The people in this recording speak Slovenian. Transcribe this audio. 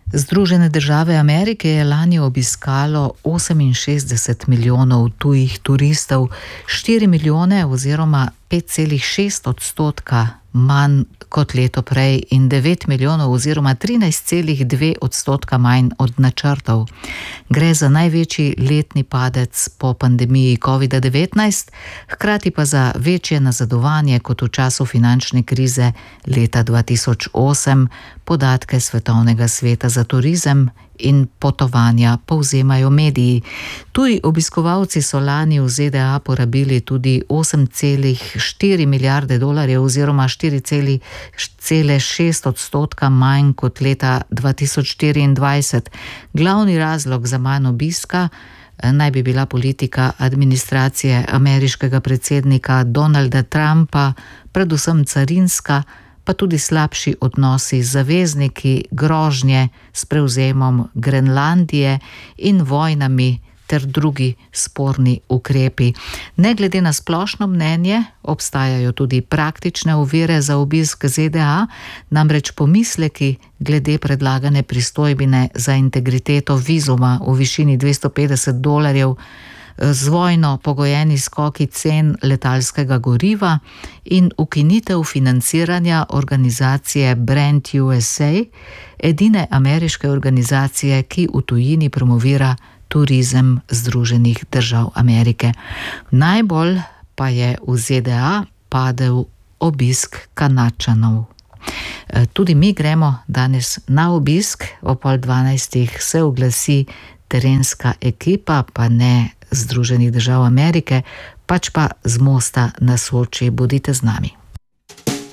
Združene države Amerike je lani obiskalo 68 milijonov tujih turistov, 4 milijone oziroma 5,6% manj kot leto prej in 9 milijonov oziroma 13,2% manj od načrtov. Gre za največji letni padec po pandemiji COVID-19, hkrati pa za večje nazadovanje kot v času finančne krize leta 2008, podatke Svetovnega sveta za turizem in potovanja povzemajo mediji. Tuji obiskovalci so lani v ZDA porabili tudi 8,4 milijarde dolarjev oziroma 4,6% manj kot leta 2024. Glavni razlog za manj obiska naj bi bila politika administracije ameriškega predsednika Donalda Trumpa, predvsem carinska, pa tudi slabši odnosi z zavezniki, grožnje s prevzemom Grenlandije in vojnami ter drugi sporni ukrepi. Ne glede na splošno mnenje, obstajajo tudi praktične ovire za obisk ZDA, namreč pomisleki glede predlagane pristojbine za integriteto vizuma v višini $250, z vojno pogojeni skoki cen letalskega goriva in ukinitev financiranja organizacije Brand USA, edine ameriške organizacije, ki v tujini promovira turizem Združenih držav Amerike. Najbolj pa je v ZDA padel obisk Kanadčanov. Tudi mi gremo danes na obisk, ob 11:30 se oglasi terenska ekipa, pa ne Združenih držav Amerike, pač pa z mosta na Soči. Bodite z nami.